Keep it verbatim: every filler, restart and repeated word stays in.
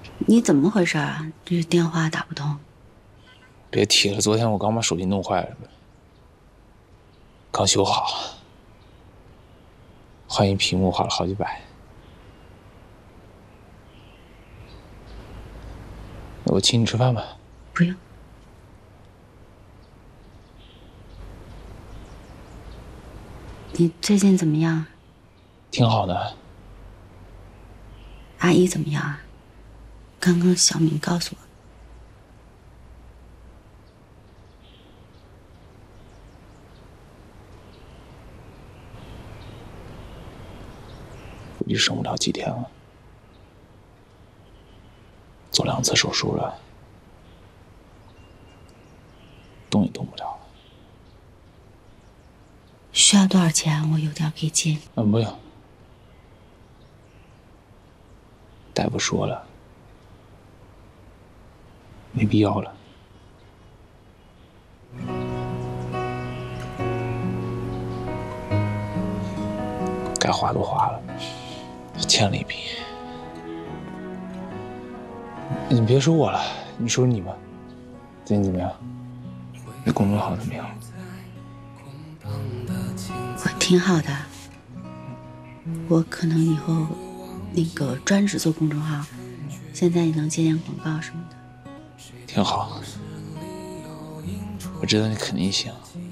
你怎么回事啊？这电话打不通。 别提了，昨天我刚把手机弄坏了，刚修好，换一屏幕花了好几百。那我请你吃饭吧。 不用。你最近怎么样？ 挺好的。 阿姨怎么样啊？刚刚小敏告诉我。 估计剩不了几天了，做两次手术了，动也动不了了。 需要多少钱？我有点可以借你。 嗯，不用。大夫说了，没必要了。该花都花了，欠了一笔。你别说我了，你说你吧，最近怎么样？你公众号怎么样？ 我挺好的，我可能以后那个专职做公众号，现在也能接点广告什么的。 挺好，我知道你肯定行。